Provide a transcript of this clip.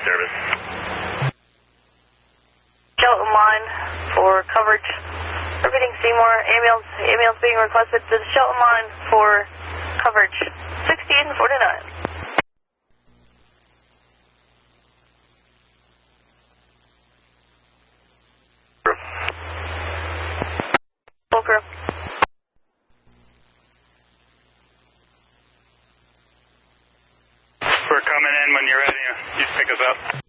service. Shelton line for coverage. Repeating Seymour, ambulance being requested to the Shelton line for coverage. 1649. Full crew. We're coming in when you're ready. You pick us up.